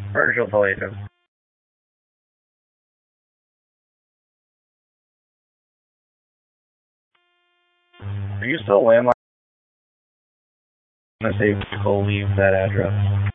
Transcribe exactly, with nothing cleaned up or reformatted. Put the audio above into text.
Virtual Palladium. Are you still landline? I'm gonna say people leave that address.